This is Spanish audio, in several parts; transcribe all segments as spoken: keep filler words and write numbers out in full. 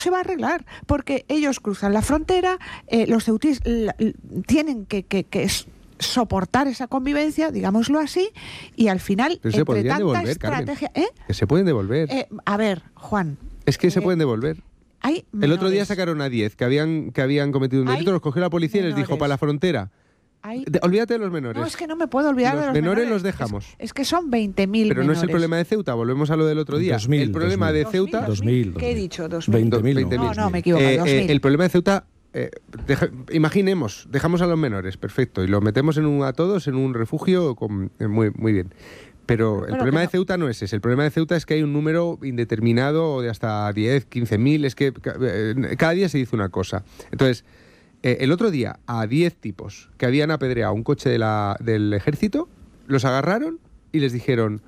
se va a arreglar, porque ellos cruzan la frontera, eh, los ceutíes la, la, tienen que, que, que soportar esa convivencia, digámoslo así, y al final, Pero se entre podrían tanta devolver, estrategia... Carmen. ¿eh? Que se pueden devolver. Eh, a ver, Juan... Es que eh, se pueden devolver. Hay El otro día sacaron a diez que habían, que habían cometido un delito, los cogió la policía menores. y les dijo, para la frontera... Hay... De, olvídate de los menores. No, es que no me puedo olvidar los de los menores. menores. los dejamos. Es, es que son veinte mil Pero menores. no es el problema de Ceuta, volvemos a lo del otro día. dos mil, el problema dos mil. de Ceuta... dos mil, ¿Qué he dicho? dos mil. veinte mil. veinte mil. No, no, me equivoco. Eh, dos mil. eh, el problema de Ceuta... Eh, deja, imaginemos, dejamos a los menores, perfecto, y los metemos en un, a todos en un refugio con, eh, muy, muy bien. Pero el bueno, problema pero... de Ceuta no es ese. El problema de Ceuta es que hay un número indeterminado de hasta diez, quince mil. Es que eh, cada día se dice una cosa. Entonces, eh, el otro día a diez tipos que habían apedreado un coche de la, del ejército, los agarraron y les dijeron,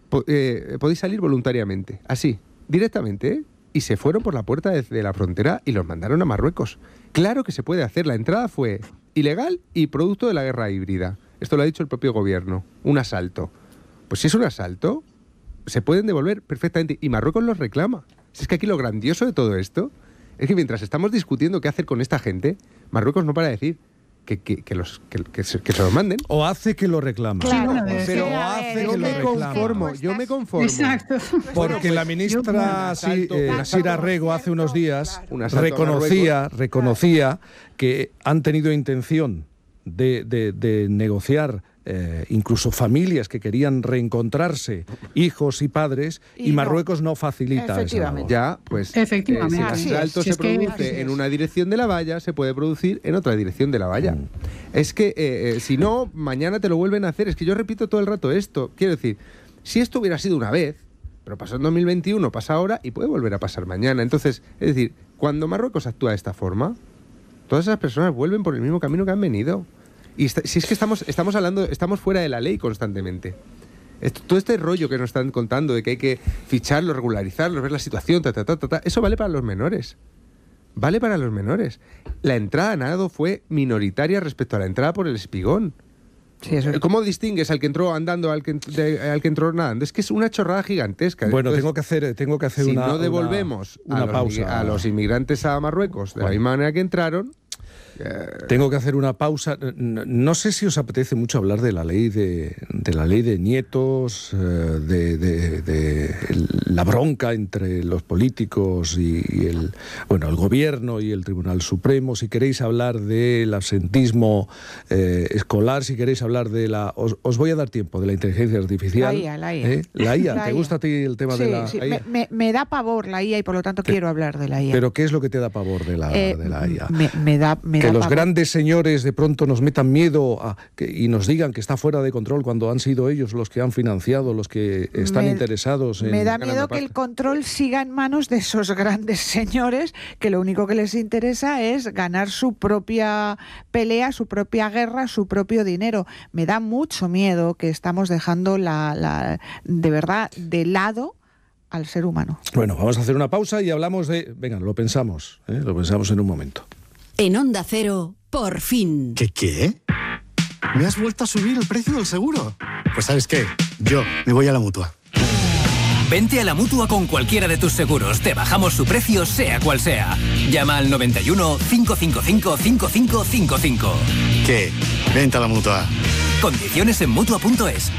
eh, podéis salir voluntariamente. Así, directamente, ¿eh? Y se fueron por la puerta de, de la frontera y los mandaron a Marruecos. Claro que se puede hacer. La entrada fue ilegal y producto de la guerra híbrida. Esto lo ha dicho el propio gobierno. Un asalto. Pues si es un asalto, se pueden devolver perfectamente. Y Marruecos los reclama. Si es que aquí lo grandioso de todo esto es que mientras estamos discutiendo qué hacer con esta gente, Marruecos no para de decir que, que, que, los, que, que, se, que se los manden. O hace que lo reclama. Claro, no, pero sí, hace yo que me lo reclama. conformo, yo me conformo. Exacto. Porque pues, la ministra sí, eh, Sira Rego hace unos días claro. reconocía, reconocía que han tenido intención de, de, de negociar eh, incluso familias que querían reencontrarse, hijos y padres, y, y Marruecos no, no facilita efectivamente. esa Ya, pues efectivamente. Eh, si el asalto si se produce es. en una dirección de la valla, se puede producir en otra dirección de la valla. Mm. Es que, eh, eh, si no, mañana te lo vuelven a hacer. Es que yo repito todo el rato esto. Quiero decir, si esto hubiera sido una vez, pero pasó en dos mil veintiuno, pasa ahora y puede volver a pasar mañana. Entonces, es decir, cuando Marruecos actúa de esta forma, todas esas personas vuelven por el mismo camino que han venido. Y está, si es que estamos, estamos hablando, estamos fuera de la ley constantemente. Esto, todo este rollo que nos están contando de que hay que ficharlos, regularizarlos, ver la situación, ta, ta, ta, ta, ta, eso vale para los menores. Vale para los menores. La entrada a nado fue minoritaria respecto a la entrada por el Espigón. Sí, eso es... ¿Cómo distingues al que entró andando al que, de, al que entró nadando? Es que es una chorrada gigantesca. Bueno, Entonces, tengo que hacer, tengo que hacer si una... Si no devolvemos una, una a, los, pausa. a los inmigrantes a Marruecos de bueno. la misma manera que entraron... Tengo que hacer una pausa. No sé si os apetece mucho hablar de la ley de, de la ley de nietos, de, de, de la bronca entre los políticos y, y el bueno el gobierno y el Tribunal Supremo. Si queréis hablar del absentismo eh, escolar, si queréis hablar de la, os, os voy a dar tiempo de la inteligencia artificial. La I A, la I A. ¿Eh? La I A. La ¿Te I A. gusta a ti el tema sí, de la, sí. la I A? Me, me, me da pavor la I A y por lo tanto Te, quiero hablar de la I A. Pero ¿qué es lo que te da pavor de la, eh, de la I A? Me, me da, me que da los pavor. grandes señores de pronto nos metan miedo a, que, y nos digan que está fuera de control cuando han sido ellos los que han financiado, los que están me, interesados en... Me da miedo que el control siga en manos de esos grandes señores que lo único que les interesa es ganar su propia pelea, su propia guerra, su propio dinero. Me da mucho miedo que estamos dejando la, la de verdad de lado al ser humano. Bueno, vamos a hacer una pausa y hablamos de... Venga, lo pensamos, ¿eh? lo pensamos en un momento. En Onda Cero, por fin. ¿Qué qué? ¿Me has vuelto a subir el precio del seguro? Pues ¿sabes qué? Yo me voy a la Mutua. Vente a la Mutua con cualquiera de tus seguros. Te bajamos su precio, sea cual sea. Llama al noventa y uno, cinco cinco cinco, cinco cinco cinco cinco. ¿Qué? Vente a la Mutua. Condiciones en Mutua punto es.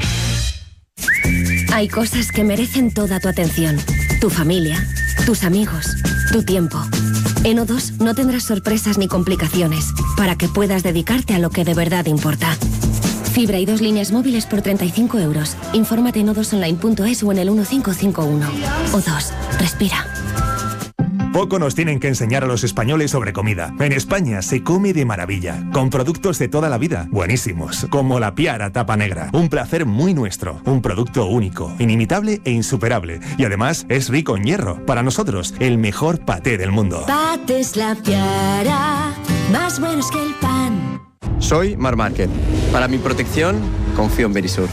Hay cosas que merecen toda tu atención. Tu familia, tus amigos, tu tiempo. En O dos no tendrás sorpresas ni complicaciones para que puedas dedicarte a lo que de verdad importa. Fibra y dos líneas móviles por treinta y cinco euros. Infórmate en o dos online punto es o en el uno cinco cinco uno. O dos, respira. Poco nos tienen que enseñar a los españoles sobre comida. En España se come de maravilla, con productos de toda la vida, buenísimos, como la Piara Tapa Negra. Un placer muy nuestro, un producto único, inimitable e insuperable. Y además es rico en hierro. Para nosotros, el mejor paté del mundo. Patés La Piara, más buenos que el pan. Soy Mar Márquez. Para mi protección, confío en Verisur.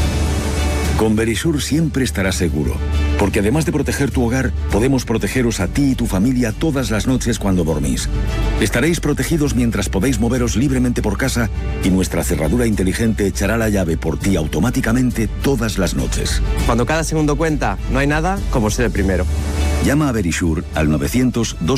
Con Verisur siempre estarás seguro, porque además de proteger tu hogar, podemos protegeros a ti y tu familia todas las noches cuando dormís. Estaréis protegidos mientras podéis moveros libremente por casa y nuestra cerradura inteligente echará la llave por ti automáticamente todas las noches. Cuando cada segundo cuenta, no hay nada como ser el primero. Llama a Verisur al novecientos, dos